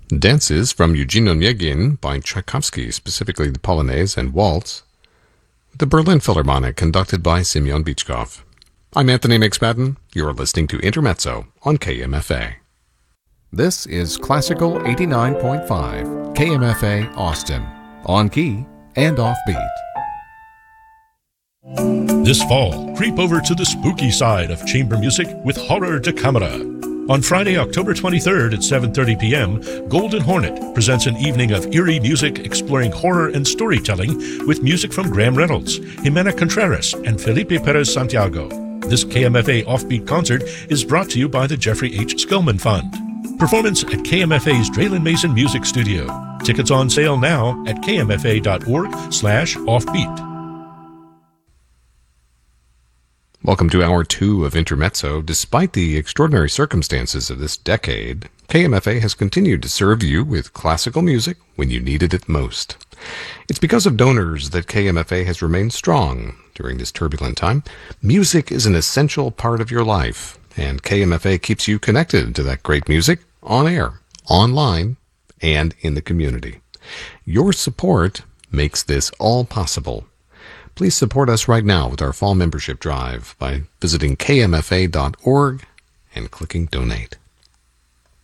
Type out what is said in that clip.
Dances from Eugene Onegin by Tchaikovsky, specifically the Polonaise and Waltz. The Berlin Philharmonic, conducted by Semyon Bychkov. I'm Anthony McSpadden. You're listening to Intermezzo on KMFA. This is Classical 89.5, KMFA Austin, on key and offbeat. This fall, creep over to the spooky side of chamber music with Horror de Camera. On Friday, October 23rd at 7:30 p.m., Golden Hornet presents an evening of eerie music exploring horror and storytelling with music from Graham Reynolds, Jimena Contreras, and Felipe Perez Santiago. This KMFA Offbeat concert is brought to you by the Jeffrey H. Skillman Fund. Performance at KMFA's Draylen Mason Music Studio. Tickets on sale now at kmfa.org/offbeat. Welcome to Hour 2 of Intermezzo. Despite the extraordinary circumstances of this decade, KMFA has continued to serve you with classical music when you needed it most. It's because of donors that KMFA has remained strong during this turbulent time. Music is an essential part of your life, and KMFA keeps you connected to that great music on air, online, and in the community. Your support makes this all possible. Please support us right now with our fall membership drive by visiting kmfa.org and clicking Donate.